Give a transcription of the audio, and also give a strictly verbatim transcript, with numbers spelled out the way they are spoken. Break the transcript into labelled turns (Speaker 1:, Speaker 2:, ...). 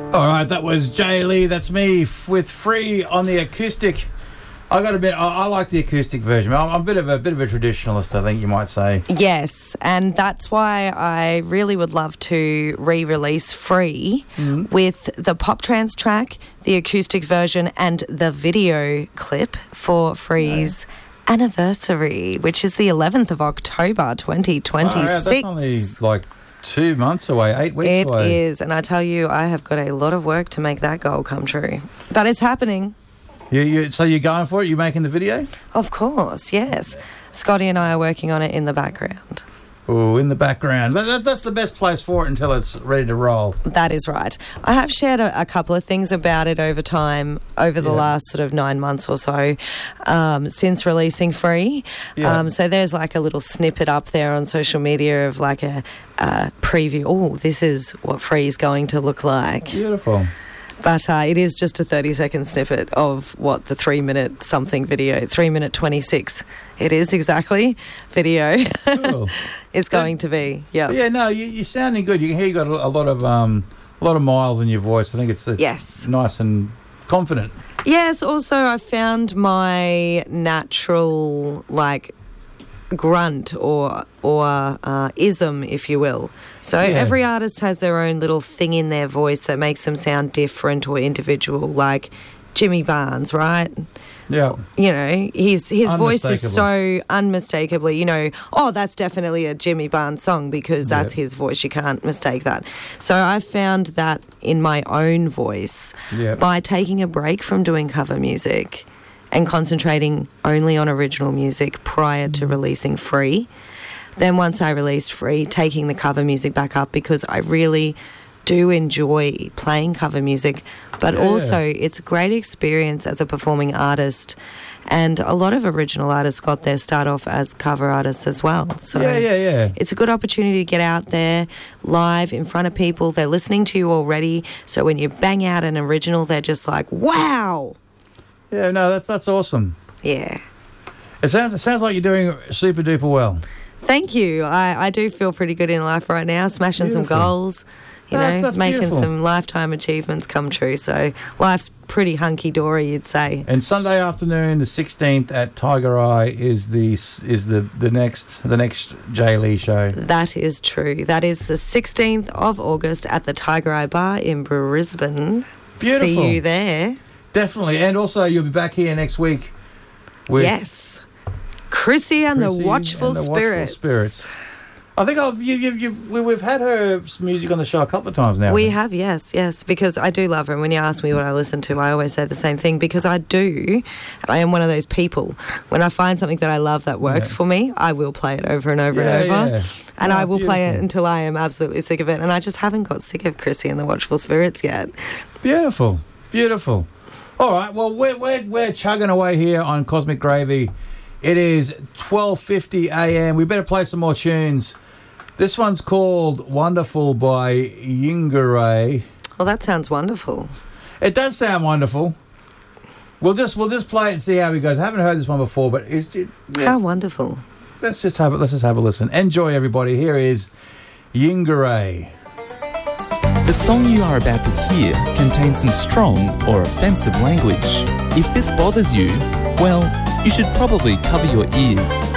Speaker 1: All right, that was Jay Lee. That's me f- with Free on the acoustic. I got to admit, I, I like the acoustic version. I'm, I'm a bit of a bit of a traditionalist, I think you might say.
Speaker 2: Yes, and that's why I really would love to re-release Free mm-hmm. with the pop trance track, the acoustic version, and the video clip for Free's yeah. anniversary, which is the eleventh of October, twenty twenty-six.
Speaker 1: Oh, yeah, that's only like two months away, eight weeks
Speaker 2: it
Speaker 1: away.
Speaker 2: It is, and I tell you, I have got a lot of work to make that goal come true. But it's happening.
Speaker 1: You, you, so you're going for it? You're making the video?
Speaker 2: Of course, yes. Scotty and I are working on it in the background.
Speaker 1: Oh, in the background. But that, that's the best place for it until it's ready to roll.
Speaker 2: That is right. I have shared a, a couple of things about it over time, over the yeah. last sort of nine months or so, um, since releasing Free. Yeah. Um, so there's like a little snippet up there on social media of like a, a preview. Oh, this is what Free is going to look like.
Speaker 1: Beautiful.
Speaker 2: But uh, it is just a thirty-second snippet of what the three-minute something video, three-minute twenty-six, it is exactly, video cool. is going but, to be. Yeah.
Speaker 1: Yeah, no, you, you're sounding good. You can hear you got a, a lot of um, a lot of miles in your voice. I think it's, it's
Speaker 2: yes.
Speaker 1: nice and confident.
Speaker 2: Yes, also I found my natural, like, grunt or or uh, ism, if you will. So yeah. every artist has their own little thing in their voice that makes them sound different or individual, like Jimmy Barnes, right?
Speaker 1: Yeah.
Speaker 2: You know, his his voice is so unmistakably, you know, oh, that's definitely a Jimmy Barnes song because that's yeah. his voice. You can't mistake that. So I found that in my own voice yeah. by taking a break from doing cover music and concentrating only on original music prior to releasing Free. Then once I released Free, taking the cover music back up because I really do enjoy playing cover music, but yeah. also it's a great experience as a performing artist, and a lot of original artists got their start off as cover artists as well. So
Speaker 1: yeah, yeah, yeah.
Speaker 2: it's a good opportunity to get out there live in front of people. They're listening to you already, so when you bang out an original, they're just like, wow!
Speaker 1: Yeah, no, that's that's awesome.
Speaker 2: Yeah.
Speaker 1: It sounds it sounds like you're doing super duper well.
Speaker 2: Thank you. I, I do feel pretty good in life right now, smashing beautiful. some goals, you
Speaker 1: no,
Speaker 2: know,
Speaker 1: that's, that's
Speaker 2: making
Speaker 1: beautiful.
Speaker 2: some lifetime achievements come true. So life's pretty hunky-dory, you'd say.
Speaker 1: And Sunday afternoon, the sixteenth at Tiger Eye is the is the, the next the next Jay Lee show.
Speaker 2: That is true. That is the sixteenth of August at the Tiger Eye Bar in Brisbane.
Speaker 1: Beautiful.
Speaker 2: See you there.
Speaker 1: Definitely. And also you'll be back here next week with
Speaker 2: yes. Chrissy and
Speaker 1: Chrissy
Speaker 2: the Watchful
Speaker 1: and the
Speaker 2: Spirits.
Speaker 1: Watchful Spirits. I think I've, you, you, you've, we've had her music on the show a couple of times now.
Speaker 2: We have, yes, yes, because I do love her. And when you ask me what I listen to, I always say the same thing because I do. I am one of those people. When I find something that I love that works yeah. for me, I will play it over and over
Speaker 1: yeah,
Speaker 2: and over.
Speaker 1: Yeah.
Speaker 2: And
Speaker 1: oh,
Speaker 2: I will
Speaker 1: beautiful.
Speaker 2: play it until I am absolutely sick of it. And I just haven't got sick of Chrissy and the Watchful Spirits yet.
Speaker 1: Beautiful, beautiful. All right, well, we're, we're, we're chugging away here on Cosmic Gravy. It is twelve fifty a.m. We better play some more tunes. This one's called Wonderful by Yingare.
Speaker 2: Well, that sounds wonderful.
Speaker 1: It does sound wonderful. We'll just we'll just play it and see how it goes. I haven't heard this one before, but it's it, yeah.
Speaker 2: How wonderful.
Speaker 1: Let's just have it. Let's just have a listen. Enjoy, everybody. Here is Yingare.
Speaker 3: The song you are about to hear contains some strong or offensive language. If this bothers you, well, you should probably cover your ears.